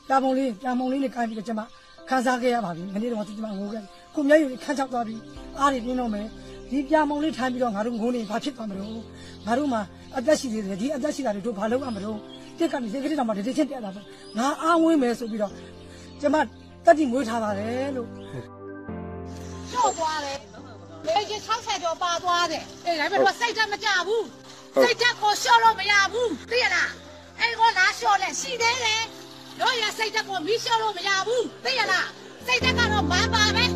ပြာမုံလေးနဲ့ကိုင်းပြီးတော့ကျမခန်းစားခဲ့ရပါပြီမနေ့တော့ကျမငိုခဲ့ကိုမျက်ရည်ခန်းချောက်သွားပြီးအားတွေပြင်းတော့မယ်ဒီပြာမုံလေးထိုင်ပြီးတော့ငါတို့ငိုနေဘာဖြစ်သွားမလို့ငါတို့မှာအသက်ရှိသေးတယ်ဒီအသက်ရှိတာတွေတို့ဘာလုပ်ရမလို့တက်ကနေစိတ်ကလေးတော့မှတတိချင်းတက်လာတော့ငါအားဝင်းမယ်ဆိုပြီးတော့ကျမတက်တိမွေးထားပါတယ်လို့ရှော့သွားတယ်လေကြီး60ကျော်ပါသွားတယ်အေးဒါပေမဲ့စိတ်ဓာတ်မကြဘူးစိတ်ဓာတ်ကိုရှော့လို့မရဘူးသိရလားအဲ့ကိုလာရှော့လဲရှိသေးတယ်တို့ရစိတ်ဓာတ်ကိုမီးရှော့လို့မရဘူးသိရလားစိတ်ဓာတ်ကတော့မပါပဲ